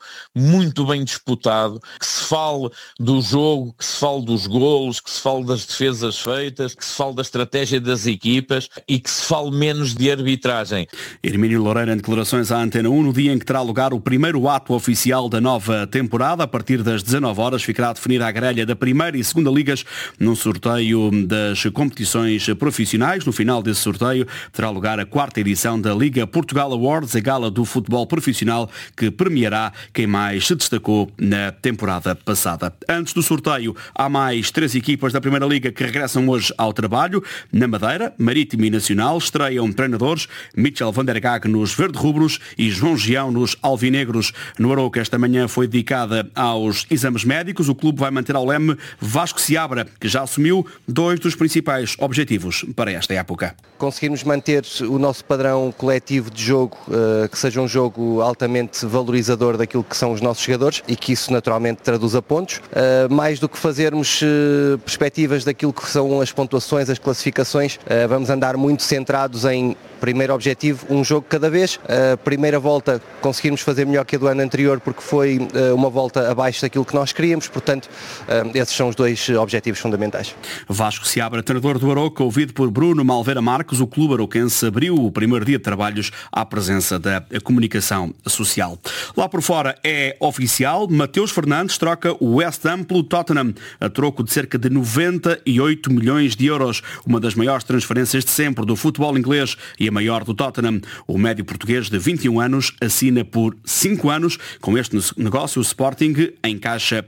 muito bem disputado, que se fale do jogo, que se fale dos golos, que se fale das defesas feitas, que se fale da estratégia das equipas e que se fale menos de arbitragem. Hermínio Loureiro em declarações à Antena 1 no dia em que terá lugar o primeiro ato oficial da nova temporada. A partir das 19 horas ficará definida a grelha da primeira e segunda ligas num sorteio das competições profissionais. No final desse sorteio terá lugar a 4ª edição da Liga Portugal Awards, a gala do futebol profissional que premiará quem mais se destacou na temporada passada. Antes do sorteio, há mais 3 equipas da Primeira Liga que regressam hoje ao trabalho. Na Madeira, Marítimo e Nacional estreiam treinadores, Michel van der Gaag nos verde-rubros e João Gião nos alvinegros. No Arouca, esta manhã foi dedicada aos exames médicos. O clube vai manter ao leme Vasco Seabra, que já assumiu 2 dos principais objetivos para esta época. Conseguirmos manter o nosso padrão coletivo de jogo, que seja um jogo altamente valorizador daquilo que são os nossos jogadores e que isso naturalmente traduz a pontos. Mais do que fazermos perspectivas daquilo que são as pontuações, as classificações, vamos andar muito centrados em primeiro objetivo, um jogo cada vez. A primeira volta conseguirmos fazer melhor que a do ano anterior porque foi uma volta abaixo daquilo que nós queríamos, portanto esses são os 2 objetivos fundamentais. Vasco Seabra, treinador do Arouca, ouvido por Bruno Malveira Marques. O clube arouquense abriu o primeiro dia de trabalhos à presença da comunicação social. Lá por fora é oficial, Mateus Fernandes troca o West Ham pelo Tottenham a troco de cerca de 98 milhões de euros, uma das maiores transferências de sempre do futebol inglês e a maior do Tottenham. O médio português de 21 anos assina por 5 anos. Com este negócio, o Sporting encaixa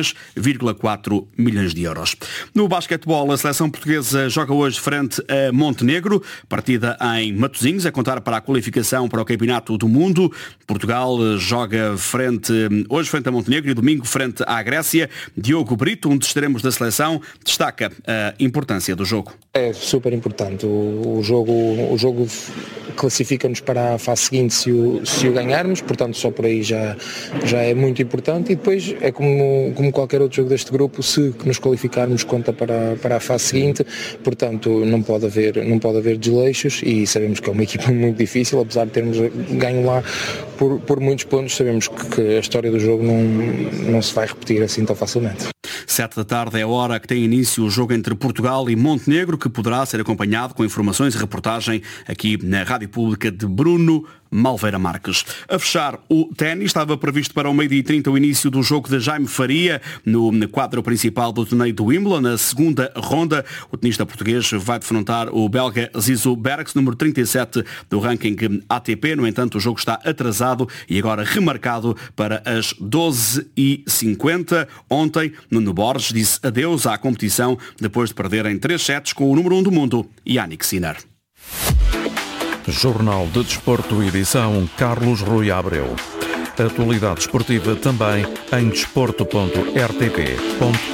3,4 milhões de euros. No basquetebol, a seleção portuguesa joga hoje frente a Montenegro, partida em Matosinhos, a contar para a qualificação para o Campeonato do Mundo. Portugal joga hoje frente a Montenegro e domingo frente à Grécia. Diogo Brito, um dos extremos da seleção, destaca a importância do jogo. É super importante. O jogo classifica-nos para a fase seguinte se o ganharmos, portanto só por aí já é muito importante, e depois é como qualquer outro jogo deste grupo, se nos qualificarmos conta para a fase seguinte, portanto não pode haver desleixos, e sabemos que é uma equipa muito difícil, apesar de termos ganho lá por muitos pontos, sabemos que a história do jogo não se vai repetir assim tão facilmente. 7 da tarde é a hora que tem início o jogo entre Portugal e Montenegro, que poderá ser acompanhado com informações e reportagem aqui na Rádio Pública de Bruno Malveira Marques. A fechar, o ténis estava previsto para o 12h30 o início do jogo de Jaime Faria no quadro principal do torneio do Wimbledon. Na segunda ronda, o tenista português vai defrontar o belga Zizou Bergs, número 37 do ranking ATP. No entanto, o jogo está atrasado e agora remarcado para as 12h50. Ontem, Nuno Borges disse adeus à competição depois de perder em 3 sets com o número 1 do mundo, Yannick Sinner. Jornal de Desporto, edição Carlos Rui Abreu. Atualidade esportiva também em desporto.rtp.pt.